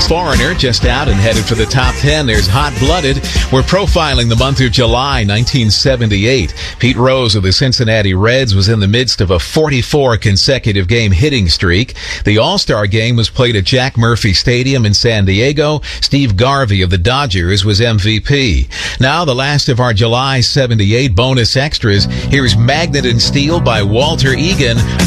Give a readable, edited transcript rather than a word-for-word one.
Foreigner, just out and headed for the top 10. There's Hot Blooded. We're profiling the month of July, 1978. Pete Rose of the Cincinnati Reds was in the midst of a 44 consecutive game hitting streak. The All-Star game was played at Jack Murphy Stadium in San Diego. Steve Garvey of the Dodgers was MVP. Now, the last of our July 78 bonus extras. Here's Magnet and Steel by Walter Egan.